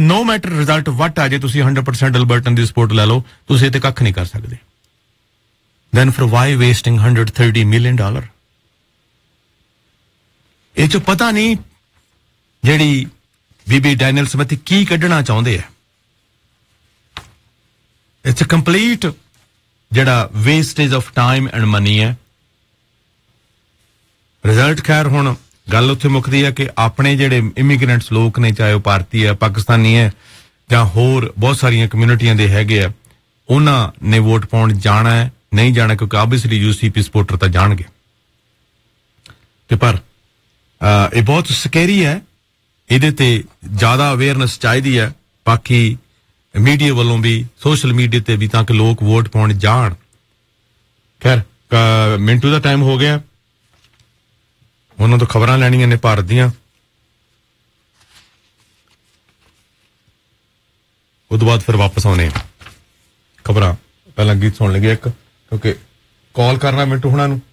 No matter result what आ जाए, तुसी 100% एल्बर्टन the support ले लो, तुसी इत्थे कख नहीं कर सकदे। Then for why wasting $130 million? ये जो पता नहीं जेड़ी बीबी डैनियल स्मिथ की कढ़ना चाहते हैं। It's a complete जेड़ा wastage of time and money है। रिजल्ट खैर हुण गल उत्थे मुकदी है कि अपने जेड़े इमिग्रेंट्स लोग ने, चाहे वो भारतीय है, पाकिस्तानी है, जां होर बहुत सारियां कम्यूनिटियां दे हैगे आ, उन्हां ने वोट पाउण जाना है, नहीं जाना, क्योंकि ऑब्वियसली यूसीपी सपोर्टर तां जाणगे। ते पर ये बहुत स्कैरी है, इहदे ते ज्यादा अवेयरनेस चाहिदी है बाकी मीडिया वालों भी, सोशल मीडिया ते भी, ताकि लोग वोट पाउण जाण। खैर मिंटू दा टाइम हो गया, उन्होंने तो खबरां लैणियां ने भारत दियां, उस बाद फिर वापस आने खबरां। पहला गीत सुन लगे एक, क्योंकि कॉल करना मिंटू हुणां नूं।